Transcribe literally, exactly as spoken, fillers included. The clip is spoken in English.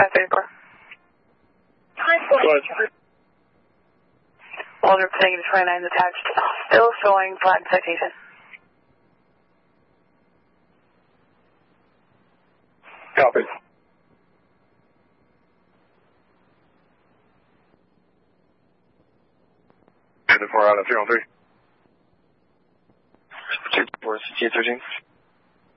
five thirty-four. Walter negative twenty-nine attached. Still showing flag citation. Copy. four out of three on three. two four, C T thirteen.